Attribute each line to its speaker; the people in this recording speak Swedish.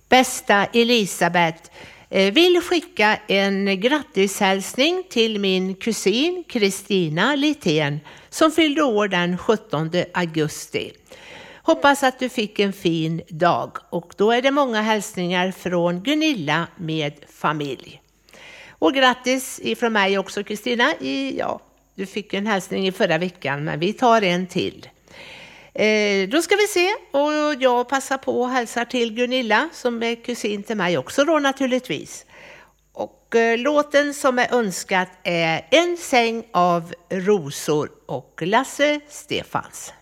Speaker 1: Bästa Elisabeth, vill skicka en grattishälsning till min kusin Kristina Litén som fyllde år den 17 augusti. Hoppas att du fick en fin dag, och då är det många hälsningar från Gunilla med familj. Och grattis ifrån mig också, Kristina. Ja, du fick en hälsning i förra veckan, men vi tar en till. Då ska vi se, och jag passar på att hälsa till Gunilla som är kusin till mig också då naturligtvis. Och låten som är önskat är En säng av rosor och Lasse Stefans.